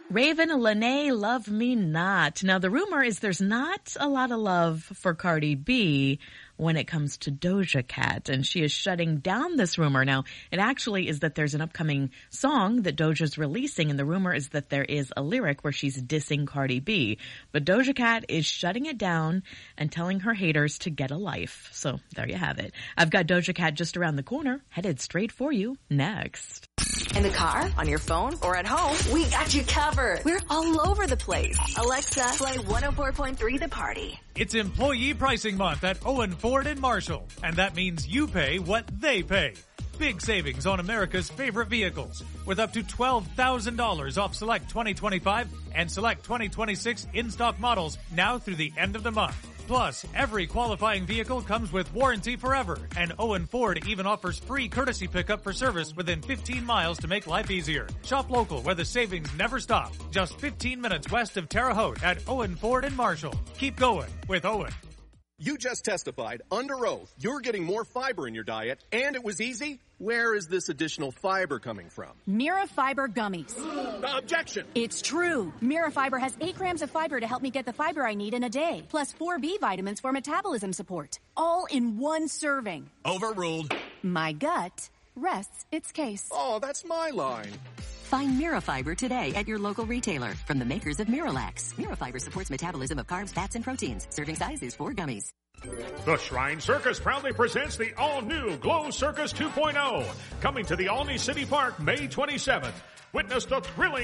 Raven Lene, Love Me Not. Now, the rumor is there's not a lot of love for Cardi B when it comes to Doja Cat, and she is shutting down this rumor. Now, it actually is that there's an upcoming song that Doja's releasing, and the rumor is that there is a lyric where she's dissing Cardi B. But Doja Cat is shutting it down and telling her haters to get a life. So there you have it. I've got Doja Cat just around the corner, headed straight for you next. In the car, on your phone, or at home, we got you covered. We're all over the place. Alexa, play 104.3 The Party. It's Employee Pricing Month at Owen Ford and Marshall, and that means you pay what they pay. Big savings on America's favorite vehicles, with up to $12,000 off select 2025 and select 2026 in-stock models now through the end of the month. Plus, every qualifying vehicle comes with warranty forever, and Owen Ford even offers free courtesy pickup for service within 15 miles to make life easier. Shop local where the savings never stop. Just 15 minutes west of Terre Haute at Owen Ford and Marshall. Keep going with Owen. You just testified under oath you're getting more fiber in your diet, and it was easy? Where is this additional fiber coming from? Mirafiber gummies. Objection! It's true. Mirafiber has 8 grams of fiber to help me get the fiber I need in a day, plus 4 B vitamins for metabolism support. All in one serving. Overruled. My gut rests its case. Oh, that's my line. Find Mirafiber today at your local retailer from the makers of Miralax. Mirafiber supports metabolism of carbs, fats, and proteins. Serving size is 4 gummies. The Shrine Circus proudly presents the all-new Glow Circus 2.0, coming to the Albany City Park May 27th. Witness the thrilling